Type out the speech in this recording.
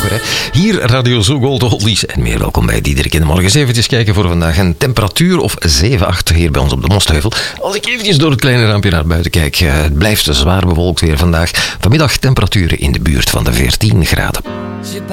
over. Hè. Hier Radio Zo Gold Oldies en meer. Welkom bij Diederik in de Morgen. Eens eventjes kijken voor vandaag. Een temperatuur of 7, 8 hier bij ons op de Mostheuvel. Als ik eventjes door het kleine raampje naar buiten kijk, het blijft zwaar bewolkt weer vandaag. Vanmiddag temperaturen in de buurt van de 14 graden.